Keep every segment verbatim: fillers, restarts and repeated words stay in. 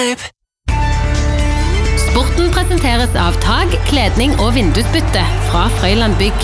Sporten presenteres av Tag, kledning og vindusbytte fra Frøyland Bygg.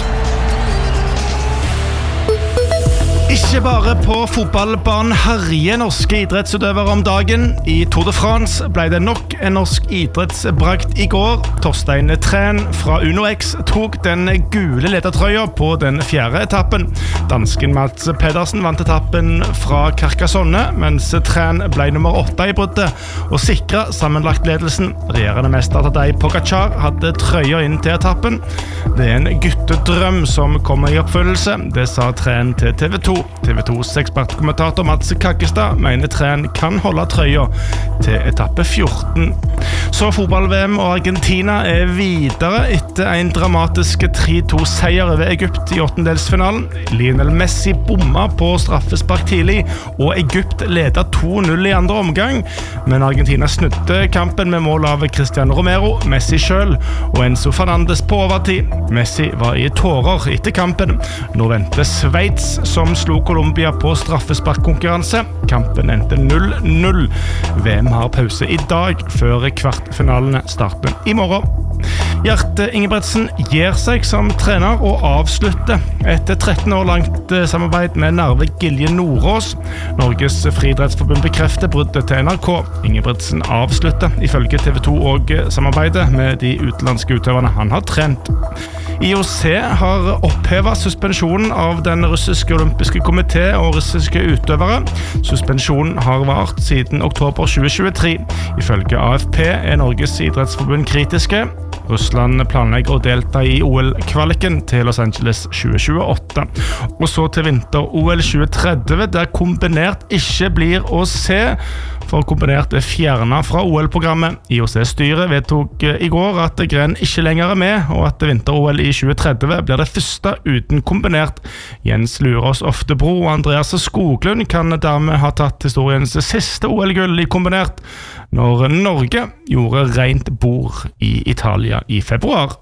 Ikke bare på fotballbanen herjer norske idrettsutøvere om dagen. I Tour de France ble det nok en norsk idrettsbrakt i går. Torstein Træn fra UnoX tok den gule ledertrøya på den fjerde etappen. Dansken Mats Pedersen vant etappen fra Carcassonne, mens Træn ble nummer åtte i bruddet og sikret sammenlagt ledelsen. Regjerende mester Tadej Pogačar hadde trøya inn til etappen. Det er en guttedrøm som kommer i oppfyllelse, det sa Træn til T V to. T V tos ekspertkommentator Mats Kaggestad mener Træn kan holde trøya til etappe fjorten. Så fotball-V M og Argentina er videre etter en dramatisk tre to seier over Egypt i åttendelsfinalen. Lionel Messi bomma på straffespark tidlig, og Egypt ledet to null i andre omgang. Men Argentina snudde kampen med mål av Cristiano Romero, Messi selv og Enzo Fernandes på overtid. Messi var i tårer etter kampen. Nå venter Sveits, som slo Colombia på straffesparkkonkurranse. Kampen endte null null. V M har pause i dag, før kvartfinalene starter i morgen. Gjert Ingebretsen gir seg som trener og avslutter etter tretten år langt samarbeid med Narve Gilje Nordås. Norges friidrettsforbund bekrefter bruddet til N R K. Ingebretsen avslutter ifølge T V to og samarbeidet med de utenlandske utøverne han har trent. I O C har opphevet suspensjonen av den russiske olympiske komité og russiske utøvere. Suspensjonen har vart siden oktober tjue tjuetre. Ifølge A F P er Norges idrettsforbund kritiske. Russland planlegger å delta i O L-kvaliken til Los Angeles tjue tjueåtte. Og så til vinter-O L tjue tretti, der kombinert ikke blir å se, for kombinert er fjernet fra O L-programmet. I O C-styret vedtok i går at gren ikke lenger er med, og at vinter-O L i tjue tretti blir det første uten kombinert. Jens Lurås Oftebro og Andreas Skoglund kan dermed ha tatt historiens siste O L-gull i kombinert, når Norge gjorde rent bord i Italia i februar.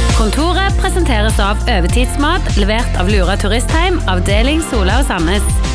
Kontoret presenteres av Øvetidsmat, levert av Lura Turistheim, avdeling Sola og Sandnes.